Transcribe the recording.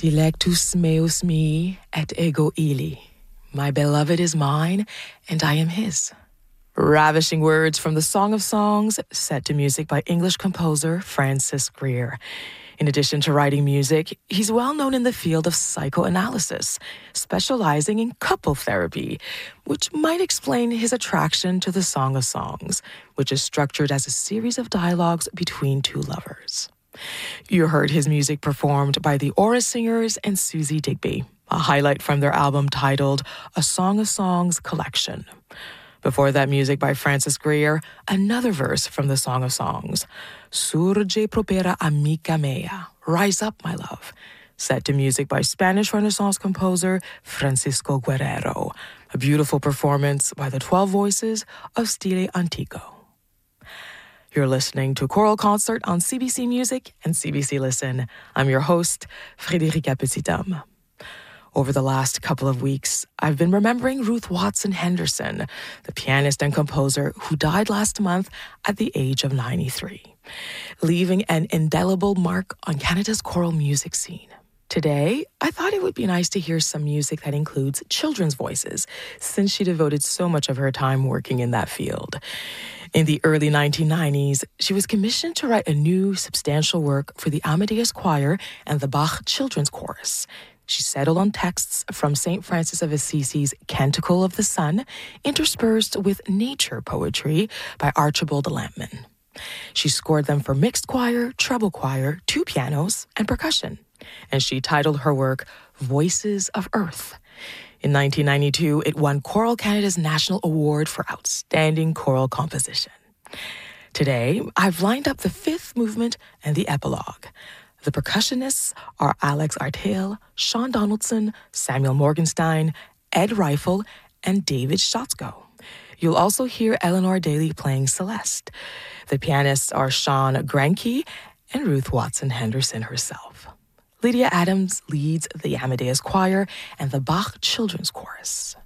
Dilectus meus mi et ego illi. My beloved is mine, and I am his. Ravishing words from the Song of Songs, set to music by English composer Francis Greer. In addition to writing music, he's well known in the field of psychoanalysis, specializing in couple therapy, which might explain his attraction to the Song of Songs, which is structured as a series of dialogues between two lovers. You heard his music performed by the Aura Singers and Susie Digby, a highlight from their album titled A Song of Songs Collection. Before that, music by Francis Greer, another verse from the Song of Songs, Surge propera amica mea, Rise Up, My Love, set to music by Spanish Renaissance composer Francisco Guerrero, a beautiful performance by the 12 voices of Stile Antico. You're listening to Choral Concert on CBC Music and CBC Listen. I'm your host, Frédérica Petit-Homme. Over the last couple of weeks, I've been remembering Ruth Watson Henderson, the pianist and composer who died last month at the age of 93, leaving an indelible mark on Canada's choral music scene. Today, I thought it would be nice to hear some music that includes children's voices, since she devoted so much of her time working in that field. In the early 1990s, she was commissioned to write a new, substantial work for the Amadeus Choir and the Bach Children's Chorus. She settled on texts from St. Francis of Assisi's Canticle of the Sun, interspersed with nature poetry by Archibald Lampman. She scored them for mixed choir, treble choir, 2 pianos, and percussion. And she titled her work Voices of Earth. In 1992, it won Choral Canada's National Award for Outstanding Choral Composition. Today, I've lined up the 5th movement and the epilogue. The percussionists are Alex Artale, Sean Donaldson, Samuel Morgenstein, Ed Reifel, and David Schatzko. You'll also hear Eleanor Daly playing Celeste. The pianists are Sean Granke and Ruth Watson Henderson herself. Lydia Adams leads the Amadeus Choir and the Bach Children's Chorus.